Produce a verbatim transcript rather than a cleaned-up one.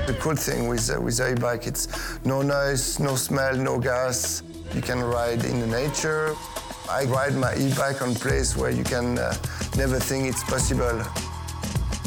The cool thing with, uh, with the e-bike, it's no noise, no smell, no gas. You can ride in the nature. I ride my e-bike on place where you can uh, never think it's possible.